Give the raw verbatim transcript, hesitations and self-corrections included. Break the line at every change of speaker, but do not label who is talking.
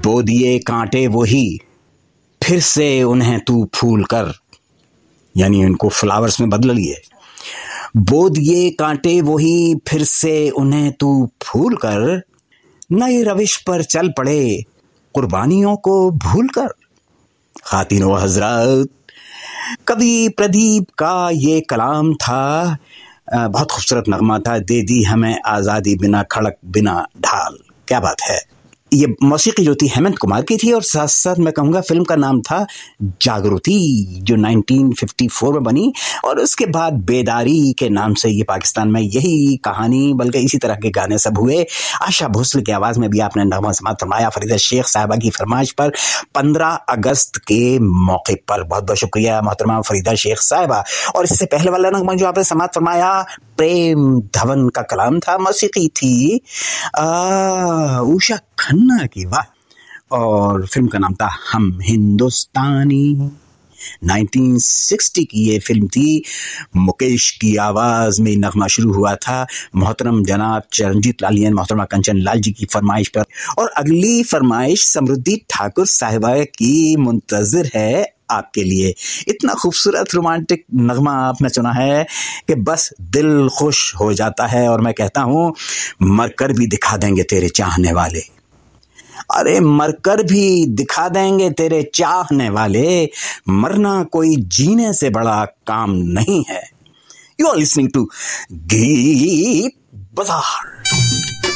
बो दिए कांटे वही फिर से उन्हें तू फूल कर, यानी उनको फ्लावर्स में बदल लिए। बो दिए कांटे वही फिर से उन्हें तू फूल कर, नए रविश पर चल पड़े कुर्बानियों को भूल कर। खातिनो हजरत, कवि प्रदीप का ये कलाम था। बहुत खूबसूरत नगमा था। दे दी हमें आज़ादी बिना खड़क बिना ढाल। क्या बात है। ये मौसीकी जो थी हेमंत कुमार की थी और साथ साथ मैं कहूँगा फिल्म का नाम था जागृति, जो नाइनटीन फिफ्टी फोर में बनी और उसके बाद बेदारी के नाम से ये पाकिस्तान में यही कहानी बल्कि इसी तरह के गाने सब हुए। आशा भोसले की आवाज़ में भी आपने नगमा समाअत फरमाया फरीदा शेख साहिबा की फरमाइश पर पंद्रह अगस्त के मौके पर। बहुत बहुत शुक्रिया मोहतरमा फरीदा शेख साहिबा। और इससे पहले वाला नगमा जो आपने समाअत फरमाया प्रेम धवन का कलाम था, मौसीकी थी आ, उषा खन्ना की, वाह। और फिल्म का नाम था हम हिंदुस्तानी। नाइनटीन सिक्सटी की ये फिल्म थी। मुकेश की आवाज़ में नगमा शुरू हुआ था मोहतरम जनाब चरणजीत लालियन मोहतरमा कंचन लाल जी की फरमाइश पर। और अगली फरमाइश समृद्धि ठाकुर साहिबा की मुंतज़िर है आपके लिए। इतना खूबसूरत रोमांटिक नगमा आपने चुना है कि बस दिल खुश हो जाता है। और मैं कहता हूँ मरकर भी दिखा देंगे तेरे चाहने वाले, अरे मरकर भी दिखा देंगे तेरे चाहने वाले, मरना कोई जीने से बड़ा काम नहीं है। यू आर लिसनिंग टू गीत बाजार।